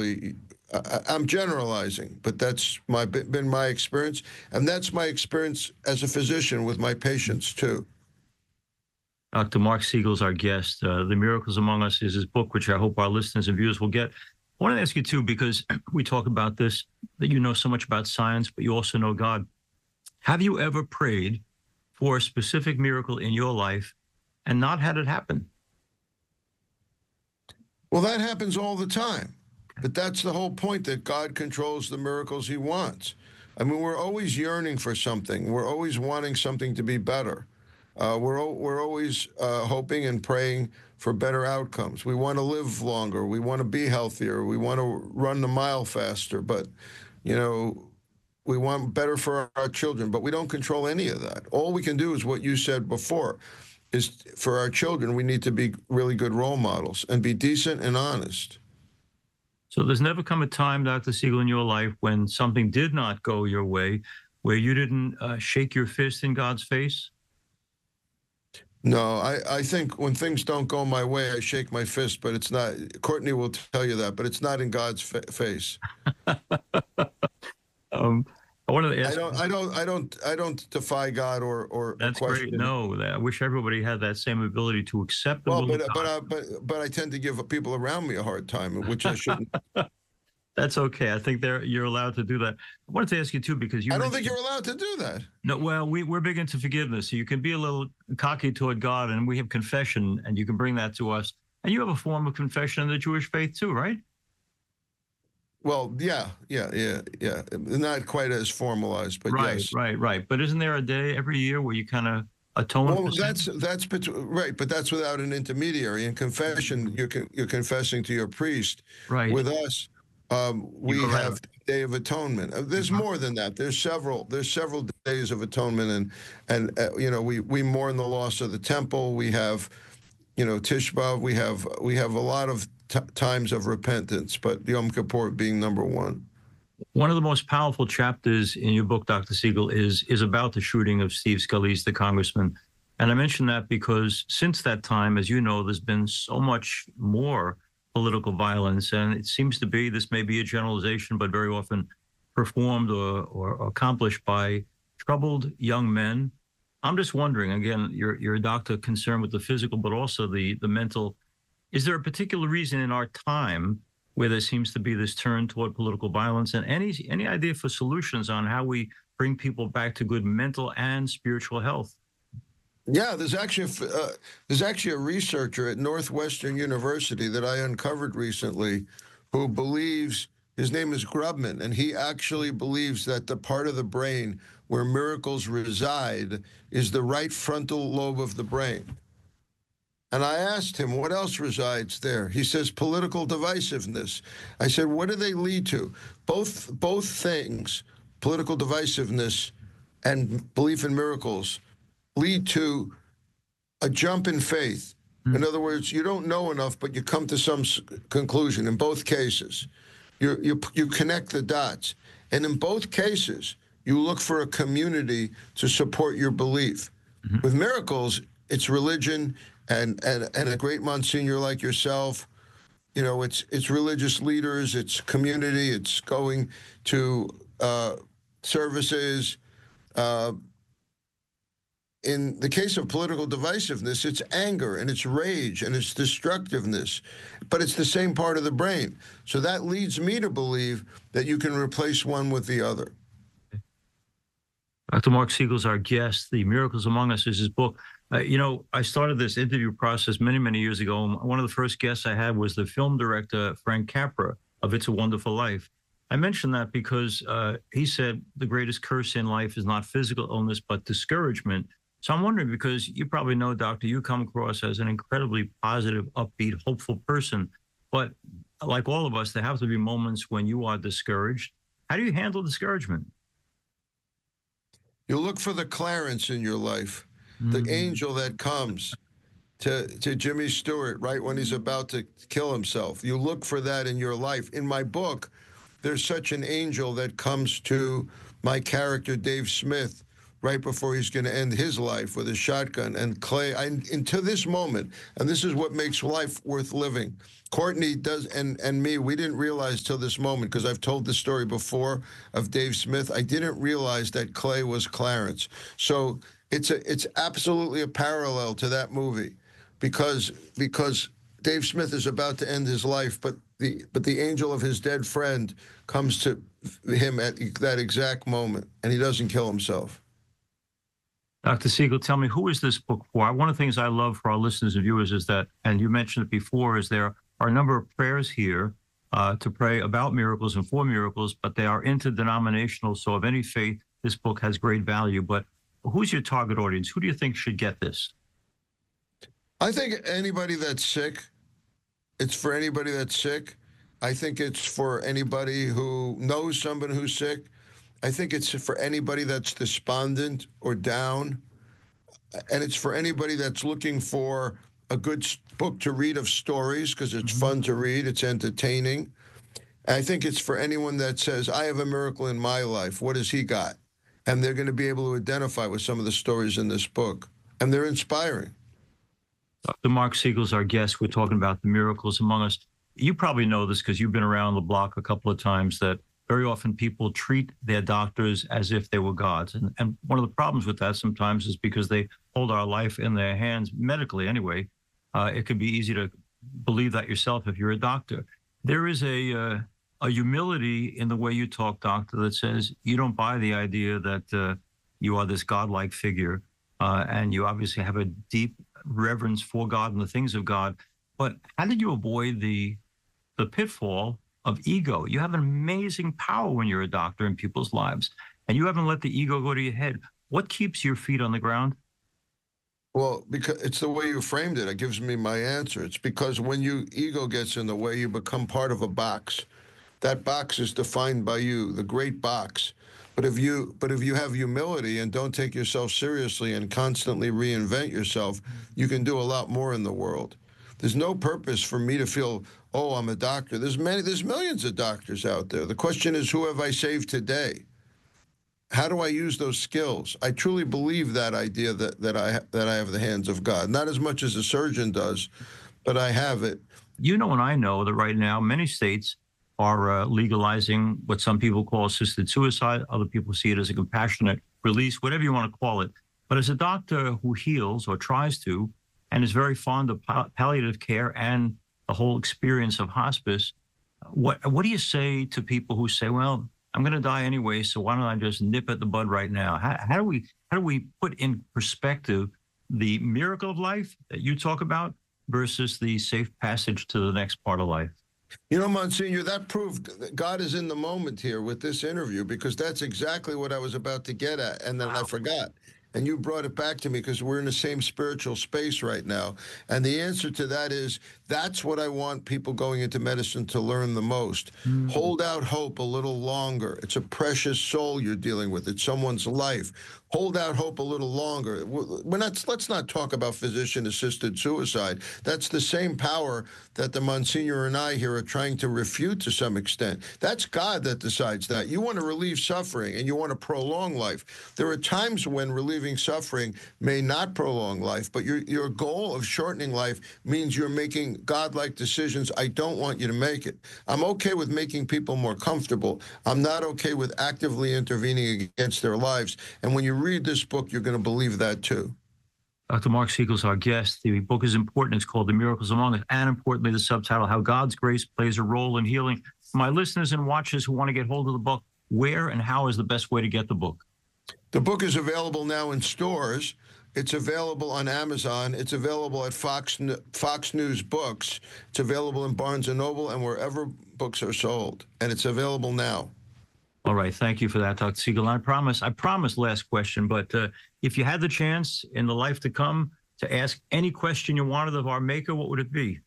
usually, I'm generalizing, but that's been my experience, and that's my experience as a physician with my patients too. Dr. Mark Siegel is our guest. The Miracles Among Us is his book, which I hope our listeners and viewers will get. I want to ask you, too, because we talk about this, that you know so much about science, but you also know God. Have you ever prayed for a specific miracle in your life and not had it happen? Well, that happens all the time. But that's the whole point, that God controls the miracles he wants. I mean, we're always yearning for something. We're always wanting something to be better. We're always hoping and praying for better outcomes. We want to live longer. We want to be healthier. We want to run the mile faster. But, you know, we want better for our children. But we don't control any of that. All we can do is what you said before, is for our children, we need to be really good role models and be decent and honest. So there's never come a time, Dr. Siegel, in your life when something did not go your way, where you didn't shake your fist in God's face? No, I think when things don't go my way, I shake my fist, but it's not. Courtney will tell you that, but it's not in God's face. I wanted to ask. I don't defy God or That's question. Great. No, I wish everybody had that same ability to accept the will of God. But I tend to give people around me a hard time, which I shouldn't. That's okay. I think you're allowed to do that. I wanted to ask you too, because I don't think you're allowed to do that. No, well, we're big into forgiveness. So you can be a little cocky toward God, and we have confession, and you can bring that to us. And you have a form of confession in the Jewish faith too, right? Well, yeah. Not quite as formalized, but yes. Right. But isn't there a day every year where you kind of atone? Well, that's right, but that's without an intermediary. In confession, you're confessing to your priest. Right. With us, we have Day of Atonement. There's more than that. There's several days of atonement, and we mourn the loss of the temple. We have, Tisha B'Av. We have a lot of times of repentance, but Yom Kippur being number one. One of the most powerful chapters in your book, Dr. Siegel, is about the shooting of Steve Scalise, the congressman. And I mention that because since that time, as you know, there's been so much more political violence, and it seems to be, this may be a generalization, but very often performed or accomplished by troubled young men. I'm just wondering, again, you're a doctor concerned with the physical, but also the mental. Is there a particular reason in our time where there seems to be this turn toward political violence, and any idea for solutions on how we bring people back to good mental and spiritual health? Yeah, there's actually a researcher at Northwestern University that I uncovered recently who believes, his name is Grubman, and he actually believes that the part of the brain where miracles reside is the right frontal lobe of the brain. And I asked him, what else resides there? He says, political divisiveness. I said, what do they lead to? Both things, political divisiveness and belief in miracles, lead to a jump in faith. In other words, you don't know enough, but you come to some conclusion. In both cases, you connect the dots. And in both cases, you look for a community to support your belief. With miracles, it's religion and a great Monsignor like yourself. It's religious leaders, it's community, it's going to services. In the case of political divisiveness, it's anger and it's rage and it's destructiveness, but it's the same part of the brain. So that leads me to believe that you can replace one with the other. Dr. Mark Siegel is our guest. The Miracles Among Us is his book. I started this interview process many, many years ago. One of the first guests I had was the film director, Frank Capra, of It's a Wonderful Life. I mention that because he said the greatest curse in life is not physical illness, but discouragement. So I'm wondering, because you probably know, Doctor, you come across as an incredibly positive, upbeat, hopeful person. But like all of us, there have to be moments when you are discouraged. How do you handle discouragement? You look for the Clarence in your life, the angel that comes to Jimmy Stewart right when he's about to kill himself. You look for that in your life. In my book, there's such an angel that comes to my character, Dave Smith, right before he's going to end his life with a shotgun. And Clay, and to this moment, and this is what makes life worth living. Courtney does, and me, we didn't realize till this moment, because I've told the story before of Dave Smith. I didn't realize that Clay was Clarence. So it's absolutely a parallel to that movie, because Dave Smith is about to end his life, but the angel of his dead friend comes to him at that exact moment, and he doesn't kill himself. Dr. Siegel, tell me, who is this book for? One of the things I love for our listeners and viewers is that, and you mentioned it before, is there are a number of prayers here to pray about miracles and for miracles, but they are interdenominational. So of any faith, this book has great value. But who's your target audience? Who do you think should get this? I think anybody that's sick. It's for anybody that's sick. I think it's for anybody who knows somebody who's sick. I think it's for anybody that's despondent or down. And it's for anybody that's looking for a good book to read of stories, because it's fun to read, it's entertaining. And I think it's for anyone that says, I have a miracle in my life. What has he got? And they're going to be able to identify with some of the stories in this book. And they're inspiring. Dr. Mark Siegel is our guest. We're talking about the miracles among us. You probably know this because you've been around the block a couple of times, that very often people treat their doctors as if they were gods. And one of the problems with that sometimes is because they hold our life in their hands, medically anyway. It can be easy to believe that yourself if you're a doctor. There is a humility in the way you talk, doctor, that says you don't buy the idea that you are this godlike figure, and you obviously have a deep reverence for God and the things of God. But how did you avoid the pitfall of ego? You have an amazing power when you're a doctor in people's lives, and you haven't let the ego go to your head. What keeps your feet on the ground? Well, because it's the way you framed it. It gives me my answer. It's because when ego gets in the way, you become part of a box. That box is defined by you, the great box. But if you have humility and don't take yourself seriously and constantly reinvent yourself, you can do a lot more in the world. There's no purpose for me to feel, oh, I'm a doctor. There's millions of doctors out there. The question is, who have I saved today? How do I use those skills? I truly believe that idea that I have the hands of God. Not as much as a surgeon does, but I have it. You know, and I know that right now many states are legalizing what some people call assisted suicide. Other people see it as a compassionate release, whatever you want to call it. But as a doctor who heals or tries to, and is very fond of palliative care and the whole experience of hospice, what do you say to people who say, well, I'm going to die anyway, so why don't I just nip at the bud right now? How do we put in perspective the miracle of life that you talk about versus the safe passage to the next part of life? You know, Monsignor, that proved that God is in the moment here with this interview, because that's exactly what I was about to get at, and then I forgot. And you brought it back to me because we're in the same spiritual space right now. And the answer to that is, that's what I want people going into medicine to learn the most. Hold out hope a little longer. It's a precious soul you're dealing with. It's someone's life. Hold out hope a little longer. Let's not talk about physician-assisted suicide. That's the same power that the Monsignor and I here are trying to refute to some extent. That's God that decides that. You want to relieve suffering and you want to prolong life. There are times when relieving suffering may not prolong life, but your goal of shortening life means you're making godlike decisions. I don't want you to make it. I'm okay with making people more comfortable. I'm not okay with actively intervening against their lives. And when you read this book, you're going to believe that too. Dr. Mark Siegel is our guest. The book is important. It's called The Miracles Among Us, and importantly, the subtitle, How God's Grace Plays a Role in Healing. For my listeners and watchers who want to get hold of the book, where and how is the best way to get the book? The book is available now in stores. It's available on Amazon. It's available at Fox News Books. It's available in Barnes & Noble and wherever books are sold. And it's available now. All right. Thank you for that, Dr. Siegel. I promise last question, but if you had the chance in the life to come to ask any question you wanted of our maker, what would it be?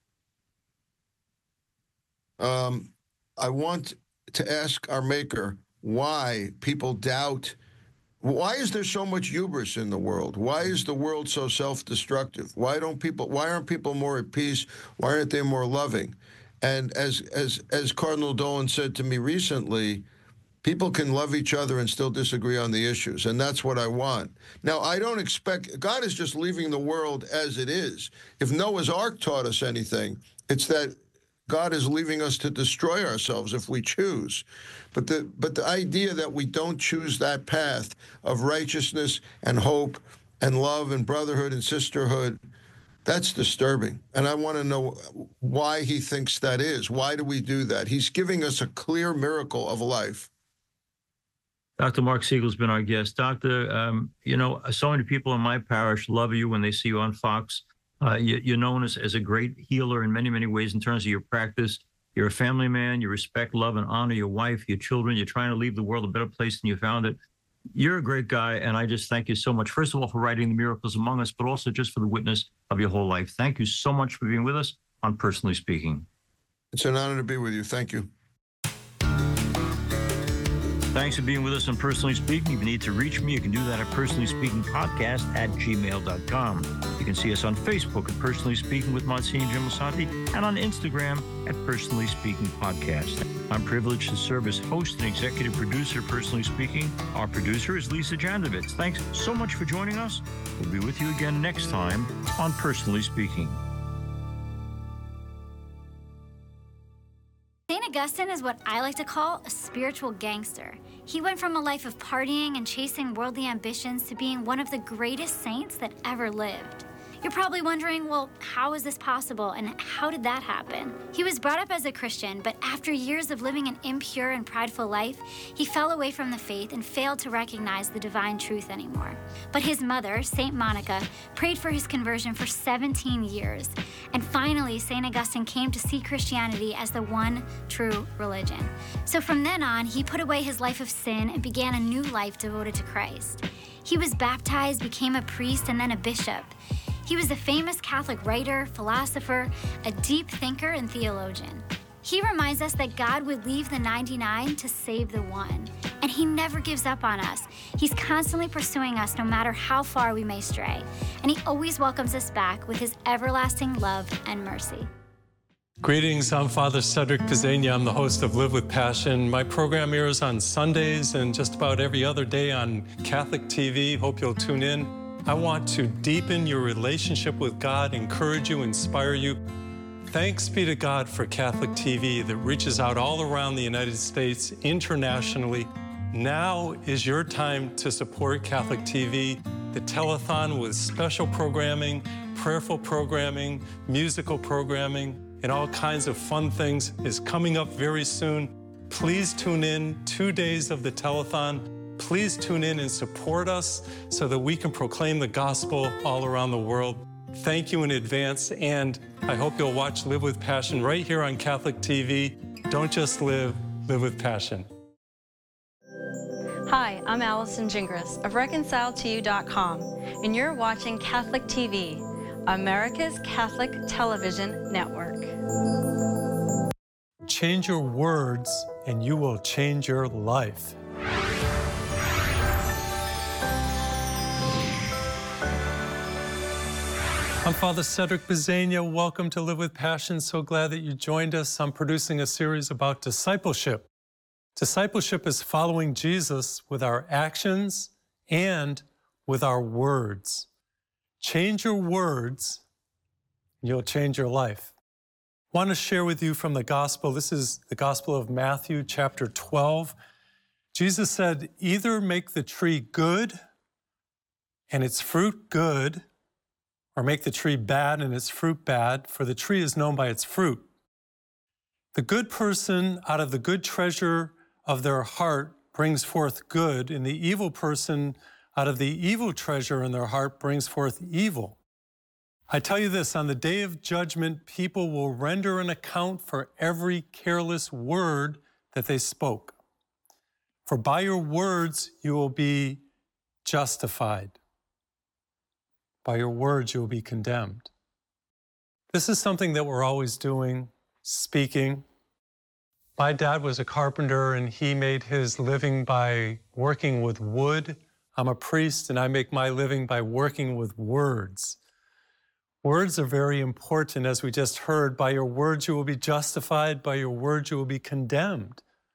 I want to ask our maker why people doubt. Why is there so much hubris in the world? Why is the world so self-destructive? Why aren't people more at peace? Why aren't they more loving? And as Cardinal Dolan said to me recently, People can love each other and still disagree on the issues, and that's what I want. Now, I don't expect, God is just leaving the world as it is. If Noah's Ark taught us anything, it's that God is leaving us to destroy ourselves if we choose. But the idea that we don't choose that path of righteousness and hope and love and brotherhood and sisterhood, that's disturbing. And I want to know why he thinks that is. Why do we do that? He's giving us a clear miracle of life. Dr. Mark Siegel's been our guest. Doctor, so many people in my parish love you when they see you on Fox. You're known as a great healer in many, many ways in terms of your practice. You're a family man. You respect, love, and honor your wife, your children. You're trying to leave the world a better place than you found it. You're a great guy, and I just thank you so much, first of all, for writing the Miracles Among Us, but also just for the witness of your whole life. Thank you so much for being with us on Personally Speaking. It's an honor to be with you. Thank you. Thanks for being with us on Personally Speaking. If you need to reach me, you can do that at personallyspeakingpodcast@gmail.com. You can see us on Facebook at Personally Speaking with Monsignor Jim Asante and on Instagram at Personally Speaking Podcast. I'm privileged to serve as host and executive producer of Personally Speaking. Our producer is Lisa Jandovitz. Thanks so much for joining us. We'll be with you again next time on Personally Speaking. St. Augustine is what I like to call a spiritual gangster. He went from a life of partying and chasing worldly ambitions to being one of the greatest saints that ever lived. You're probably wondering, well, how is this possible and how did that happen? He was brought up as a Christian, but after years of living an impure and prideful life, he fell away from the faith and failed to recognize the divine truth anymore. But his mother, St. Monica, prayed for his conversion for 17 years. And finally, St. Augustine came to see Christianity as the one true religion. So from then on, he put away his life of sin and began a new life devoted to Christ. He was baptized, became a priest, and then a bishop. He was a famous Catholic writer, philosopher, a deep thinker, and theologian. He reminds us that God would leave the 99 to save the one. And he never gives up on us. He's constantly pursuing us no matter how far we may stray. And he always welcomes us back with his everlasting love and mercy. Greetings, I'm Father Cedric Pizzania. I'm the host of Live with Passion. My program airs on Sundays and just about every other day on Catholic TV. Hope you'll tune in. I want to deepen your relationship with God, encourage you, inspire you. Thanks be to God for Catholic TV that reaches out all around the United States, internationally. Now is your time to support Catholic TV. The telethon with special programming, prayerful programming, musical programming, and all kinds of fun things is coming up very soon. Please tune in 2 days of the telethon. Please tune in and support us so that we can proclaim the gospel all around the world. Thank you in advance, and I hope you'll watch Live with Passion right here on Catholic TV. Don't just live, live with passion. Hi, I'm Allison Gingras of ReconciledToYou.com, and you're watching Catholic TV, America's Catholic Television Network. Change your words, and you will change your life. I'm Father Cedric Pizzania. Welcome to Live with Passion. So glad that you joined us. I'm producing a series about discipleship. Discipleship is following Jesus with our actions and with our words. Change your words, and you'll change your life. I want to share with you from the gospel. This is the Gospel of Matthew, chapter 12. Jesus said, either make the tree good and its fruit good, or make the tree bad and its fruit bad, for the tree is known by its fruit. The good person out of the good treasure of their heart brings forth good, and the evil person out of the evil treasure in their heart brings forth evil. I tell you this, on the day of judgment, people will render an account for every careless word that they spoke. For by your words you will be justified. By your words, you will be condemned. This is something that we're always doing, speaking. My dad was a carpenter, and he made his living by working with wood. I'm a priest, and I make my living by working with words. Words are very important, as we just heard. By your words, you will be justified. By your words, you will be condemned.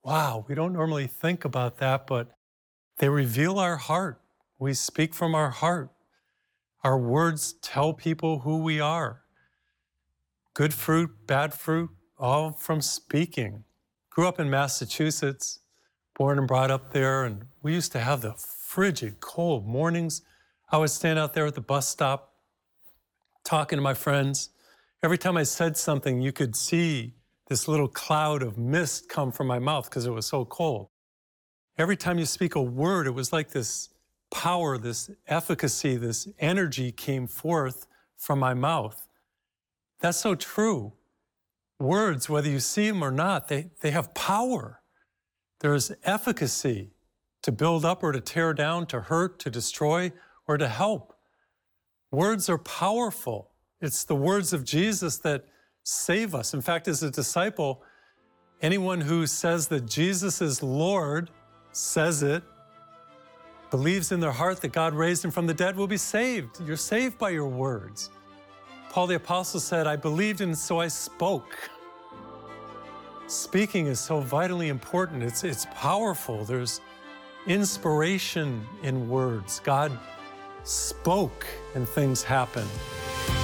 Wow, we don't normally think about that, but they reveal our heart. We speak from our heart. Our words tell people who we are. Good fruit, bad fruit, all from speaking. Grew up in Massachusetts, born and brought up there, and we used to have the frigid, cold mornings. I would stand out there at the bus stop talking to my friends. Every time I said something, you could see this little cloud of mist come from my mouth because it was so cold. Every time you speak a word, it was like this power, this efficacy, this energy came forth from my mouth. That's so true. Words, whether you see them or not, they have power. There's efficacy to build up or to tear down, to hurt, to destroy, or to help. Words are powerful. It's the words of Jesus that save us. In fact, as a disciple, anyone who says that Jesus is Lord, says it, believes in their heart that God raised him from the dead will be saved. You're saved by your words. Paul the Apostle said, I believed and so I spoke. Speaking is so vitally important. It's powerful. There's inspiration in words. God spoke and things happened.